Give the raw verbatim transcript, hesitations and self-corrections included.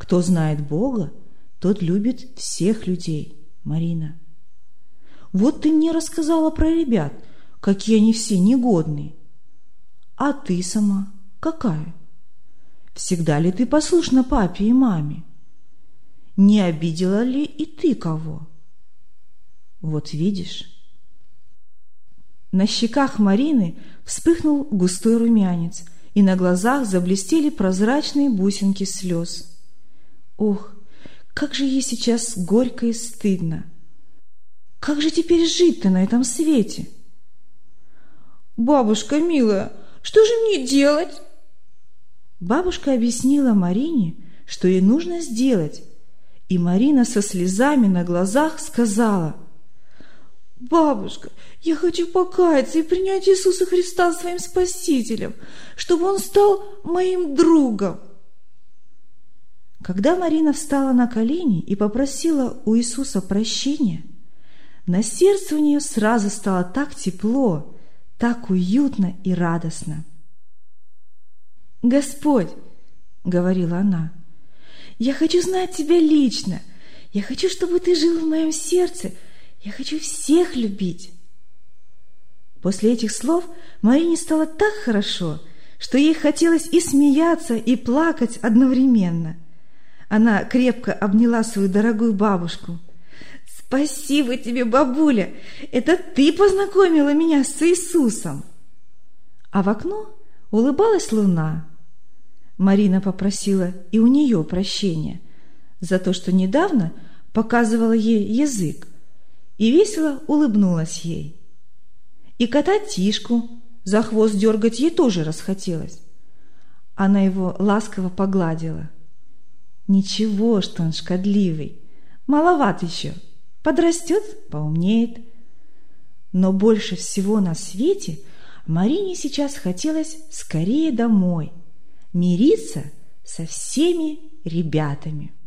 Кто знает Бога, тот любит всех людей, Марина. Вот ты мне рассказала про ребят, какие они все негодные. А ты сама какая? Всегда ли ты послушна папе и маме? Не обидела ли и ты кого? Вот видишь. На щеках Марины вспыхнул густой румянец, и на глазах заблестели прозрачные бусинки слез. Ох, как же ей сейчас горько и стыдно! Как же теперь жить-то на этом свете? «Бабушка милая, что же мне делать?» Бабушка объяснила Марине, что ей нужно сделать, и Марина со слезами на глазах сказала: «Бабушка, я хочу покаяться и принять Иисуса Христа своим Спасителем, чтобы Он стал моим другом». Когда Марина встала на колени и попросила у Иисуса прощения, на сердце у нее сразу стало так тепло, так уютно и радостно. «Господь, — говорила она, — я хочу знать Тебя лично, я хочу, чтобы Ты жил в моем сердце, я хочу всех любить». После этих слов Марине стало так хорошо, что ей хотелось и смеяться, и плакать одновременно. Она крепко обняла свою дорогую бабушку. «Спасибо тебе, бабуля! Это ты познакомила меня с Иисусом!» А в окно улыбалась луна. Марина попросила и у нее прощения за то, что недавно показывала ей язык, и весело улыбнулась ей. И кота Тишку за хвост дергать ей тоже расхотелось. Она его ласково погладила. Ничего, что он шкодливый, маловат еще, подрастет, поумнеет. Но больше всего на свете Марине сейчас хотелось скорее домой, мириться со всеми ребятами.